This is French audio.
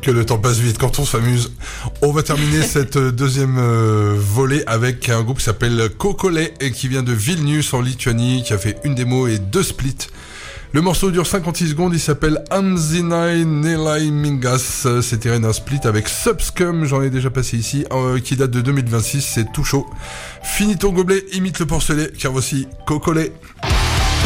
Que le temps passe vite quand on s'amuse. On va terminer cette deuxième volée avec un groupe qui s'appelle Kokole et qui vient de Vilnius en Lituanie, qui a fait une démo et 2 splits. Le morceau dure 56 secondes, il s'appelle Amzinai Nelai Mingas. C'est tiré d'un split avec Subscum, j'en ai déjà passé ici, qui date de 2026, c'est tout chaud. Finis ton gobelet, imite le porcelet, car voici Kokole.